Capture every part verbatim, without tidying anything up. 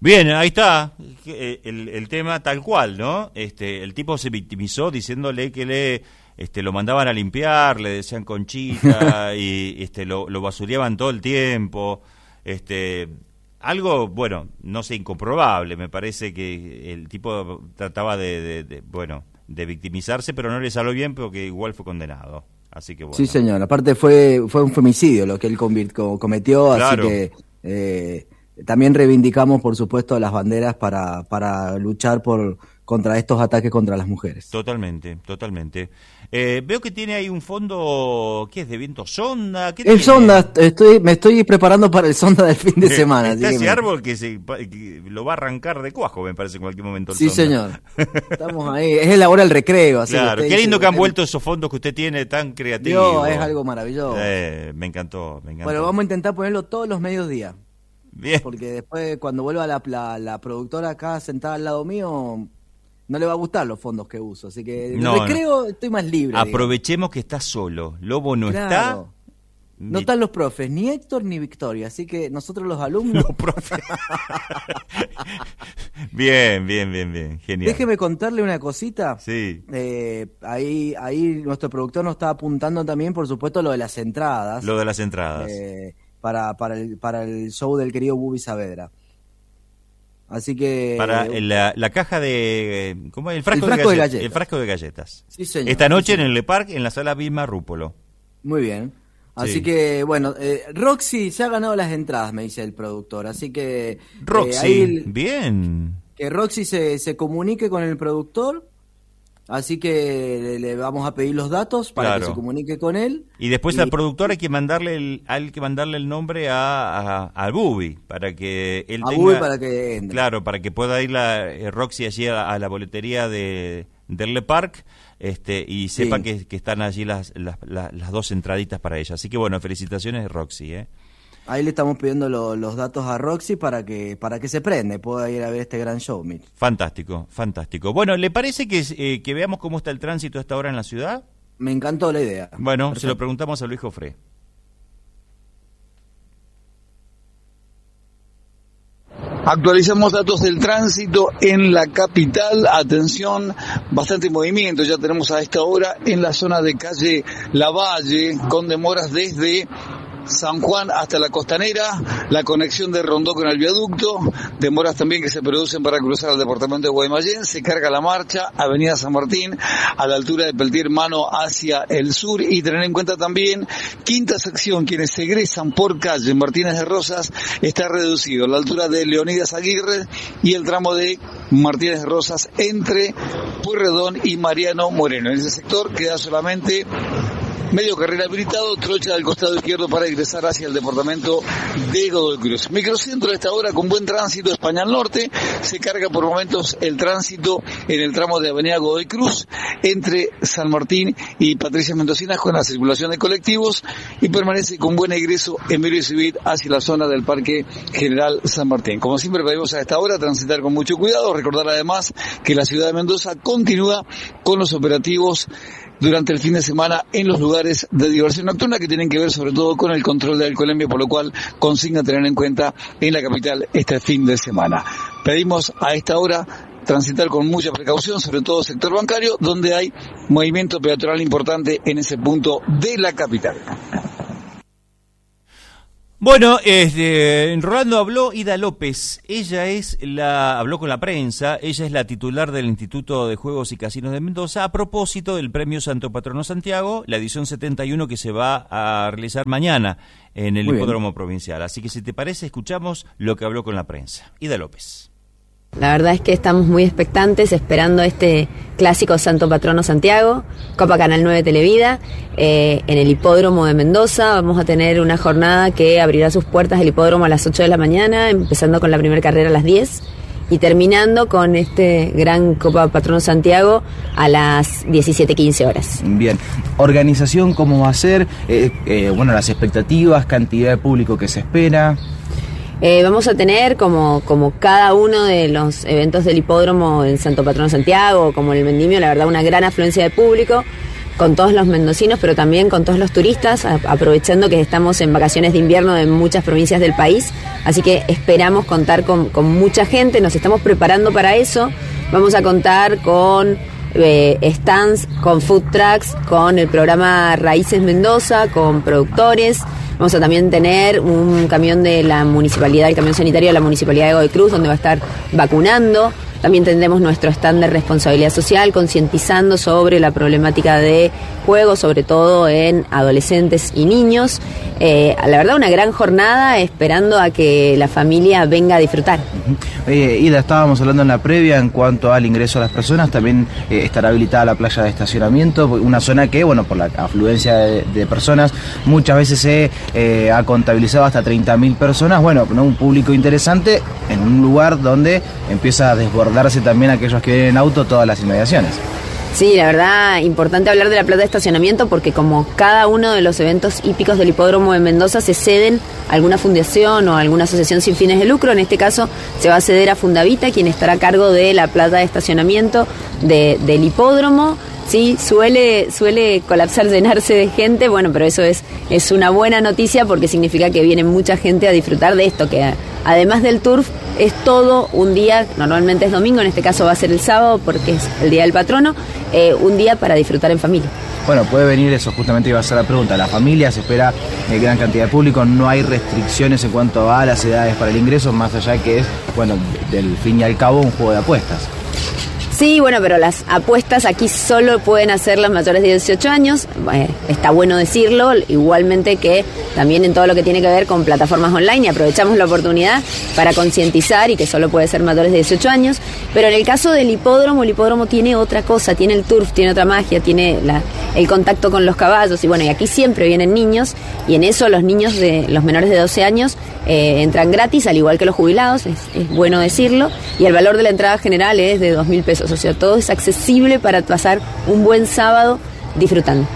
Bien, ahí está el, el tema tal cual, ¿no? Este, el tipo se victimizó diciéndole que le este, lo mandaban a limpiar, le decían Conchita y este, lo, lo basureaban todo el tiempo. Este, algo, bueno, no sé, incomprobable. Me parece que el tipo trataba de, de, de bueno, de victimizarse, pero no le salió bien porque igual fue condenado. Así que bueno. Sí, señor. Aparte fue fue un femicidio lo que él cometió, Claro. así que eh, también reivindicamos, por supuesto, las banderas para para luchar por contra estos ataques contra las mujeres. Totalmente, totalmente. Eh, veo que tiene ahí un fondo, ¿qué es? ¿De viento sonda? ¿Qué El tiene? sonda, estoy me estoy preparando para el sonda del fin de semana. Está así ese que me... árbol que, se, que lo va a arrancar de cuajo, me parece, en cualquier momento. El Sí, sonda. señor. Estamos ahí. Es la hora del recreo. Así Claro, que qué lindo que han usted... vuelto esos fondos que usted tiene tan creativos. Yo, es algo maravilloso. Eh, me encantó, me encantó. Bueno, vamos a intentar ponerlo todos los mediodías. Bien. Porque después, cuando vuelva la, la, la productora acá sentada al lado mío, no le va a gustar los fondos que uso. Así que No, no, recreo no. Estoy más libre. Aprovechemos digamos. Que está solo. Lobo no claro. está. No están los profes, ni Héctor ni Victoria. Así que nosotros los alumnos... Los profes. Bien, bien, bien, bien. Genial. Déjeme contarle una cosita. Sí. Eh, ahí, ahí nuestro productor nos está apuntando también, por supuesto, lo de las entradas. Lo de las entradas. Eh, para, para, el, para el show del querido Bubi Saavedra. Así que... Para la, la caja de... ¿Cómo es? El frasco, el frasco de, galletas, de galletas. El frasco de galletas. Sí, señor. Esta noche sí, en el Le Parc, en la sala Vilma Rúpolo. Muy bien. Así Sí. que, bueno, eh, Roxy se ha ganado las entradas, me dice el productor. Así que... Roxy, eh, ahí el- bien. que Roxy se, se comunique con el productor. Así que le, le vamos a pedir los datos para Claro. que se comunique con él. Y después Y- al productor hay que mandarle el, hay que mandarle el nombre a, a, al Bubi para que él A tenga, Bubi para que entre. claro, para que pueda ir la eh, Roxy allí a, a la boletería de del Le Parc, este, y sepa Sí. que, que están allí las, las, las, las dos entraditas para ella. Así que bueno, felicitaciones Roxy, eh. Ahí le estamos pidiendo lo- los datos a Roxy para que para que se prende, pueda ir a ver este gran show, mire. Fantástico, fantástico. Bueno, ¿le parece que, eh, que veamos cómo está el tránsito a esta hora en la ciudad? Me encantó la idea. Bueno, Perfecto. se lo preguntamos a Luis Jofré. Actualizamos datos del tránsito en la capital. Atención, bastante movimiento. Ya tenemos a esta hora en la zona de calle Lavalle, con demoras desde San Juan hasta la Costanera, la conexión de Rondó con el viaducto, demoras también que se producen para cruzar al departamento de Guaymallén. Se carga la marcha, Avenida San Martín, a la altura de Peltier Mano hacia el sur, y tener en cuenta también quinta sección, quienes se egresan por calle Martínez de Rosas, está reducido a la altura de Leonidas Aguirre y el tramo de Martínez de Rosas entre Pueyrredón y Mariano Moreno. En ese sector queda solamente medio carril habilitado, trocha del costado izquierdo para ingresar hacia el departamento de Godoy Cruz. Microcentro a esta hora con buen tránsito, España al norte. Se carga por momentos el tránsito en el tramo de Avenida Godoy Cruz entre San Martín y Patricia Mendocinas con la circulación de colectivos, y permanece con buen egreso Emilio Civil hacia la zona del Parque General San Martín. Como siempre pedimos a esta hora transitar con mucho cuidado. Recordar además que la ciudad de Mendoza continúa con los operativos durante el fin de semana en los lugares de diversión nocturna, que tienen que ver sobre todo con el control de alcoholemia, por lo cual consigna tener en cuenta en la capital este fin de semana. Pedimos a esta hora transitar con mucha precaución, sobre todo sector bancario, donde hay movimiento peatonal importante en ese punto de la capital. Bueno, este, Rolando habló Ida López. Ella es la habló con la prensa. Ella es la titular del Instituto de Juegos y Casinos de Mendoza a propósito del Premio Santo Patrono Santiago, la edición setenta y uno que se va a realizar mañana en el Muy Hipódromo bien. Provincial. Así que si te parece, escuchamos lo que habló con la prensa. Ida López. La verdad es que estamos muy expectantes esperando este clásico Santo Patrono Santiago, Copa Canal nueve Televida, eh, en el Hipódromo de Mendoza. Vamos a tener una jornada que abrirá sus puertas del hipódromo a las ocho de la mañana, empezando con la primera carrera a las diez y terminando con este gran Copa Patrono Santiago a las diecisiete quince horas. Bien, organización, ¿cómo va a ser? Eh, eh, bueno, las expectativas, cantidad de público que se espera. Eh, vamos a tener, como, como cada uno de los eventos del hipódromo en Santo Patrono Santiago, como el Vendimio, la verdad una gran afluencia de público. con todos los mendocinos, pero también con todos los turistas, a, aprovechando que estamos en vacaciones de invierno en muchas provincias del país, así que esperamos contar con, con mucha gente, nos estamos preparando para eso, vamos a contar con eh, stands, con food trucks, con el programa Raíces Mendoza, con productores. Vamos a también tener un camión de la municipalidad, el camión sanitario de la municipalidad de Godoy Cruz, donde va a estar vacunando. También tendremos nuestro stand de responsabilidad social, concientizando sobre la problemática de juego, sobre todo en adolescentes y niños. Eh, la verdad, una gran jornada, esperando a que la familia venga a disfrutar. Oye, Ida, estábamos hablando en la previa en cuanto al ingreso a las personas, también eh, estará habilitada la playa de estacionamiento, una zona que, bueno, por la afluencia de, de personas, muchas veces se eh, ha contabilizado hasta treinta mil personas, bueno, ¿no? Un público interesante en un lugar donde empieza a desbordarse también aquellos que vienen en auto todas las inmediaciones. Sí, la verdad, importante hablar de la plata de estacionamiento porque como cada uno de los eventos hípicos del Hipódromo de Mendoza se ceden a alguna fundación o a alguna asociación sin fines de lucro, en este caso se va a ceder a Fundavita, quien estará a cargo de la plata de estacionamiento de, del hipódromo. Sí, suele, suele colapsar, llenarse de gente, bueno, pero eso es, es una buena noticia porque significa que viene mucha gente a disfrutar de esto, que además del turf es todo un día, normalmente es domingo, en este caso va a ser el sábado porque es el día del patrono, eh, un día para disfrutar en familia. Bueno, puede venir eso, justamente iba a ser la pregunta, la familia, se espera eh, gran cantidad de público, no hay restricciones en cuanto a las edades para el ingreso, más allá que es, bueno, del fin y al cabo un juego de apuestas. Sí, bueno, pero las apuestas aquí solo pueden hacer los mayores de dieciocho años, eh, está bueno decirlo, igualmente que también en todo lo que tiene que ver con plataformas online, y aprovechamos la oportunidad para concientizar y que solo puede ser mayores de dieciocho años, pero en el caso del hipódromo, el hipódromo tiene otra cosa, tiene el turf, tiene otra magia, tiene la, el contacto con los caballos, y bueno, y aquí siempre vienen niños, y en eso los niños de los menores de doce años eh, entran gratis, al igual que los jubilados, es, es bueno decirlo, y el valor de la entrada general es de dos mil pesos. O sea, todo es accesible para pasar un buen sábado disfrutando.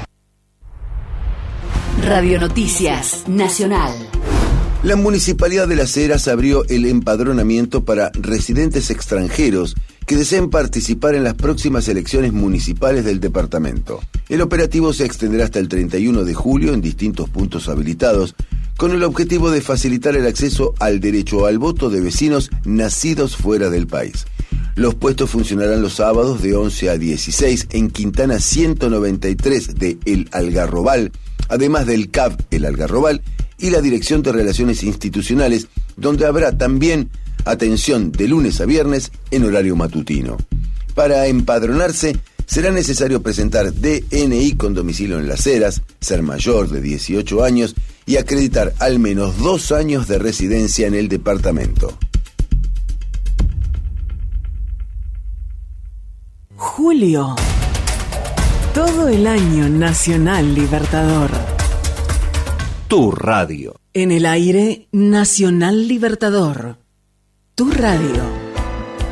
Radio Noticias Nacional. La Municipalidad de Las Heras abrió el empadronamiento para residentes extranjeros que deseen participar en las próximas elecciones municipales del departamento. El operativo se extenderá hasta el treinta y uno de julio en distintos puntos habilitados, con el objetivo de facilitar el acceso al derecho al voto de vecinos nacidos fuera del país. Los puestos funcionarán los sábados de once a dieciséis en Quintana ciento noventa y tres de El Algarrobal, además del C A V El Algarrobal y la Dirección de Relaciones Institucionales, donde habrá también atención de lunes a viernes en horario matutino. Para empadronarse será necesario presentar D N I con domicilio en Las Heras, ser mayor de dieciocho años y acreditar al menos dos años de residencia en el departamento. Julio. Todo el año Nacional Libertador. Tu radio. En el aire, Nacional Libertador. Tu radio.